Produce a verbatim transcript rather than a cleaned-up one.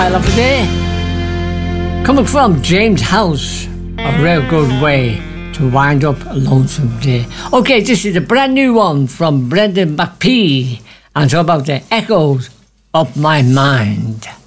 Of the day, coming from James House, A Real Good Way to Wind Up a Lonesome Day. Okay, this is a brand new one from Brendan McPhee, and it's about the echoes of my mind.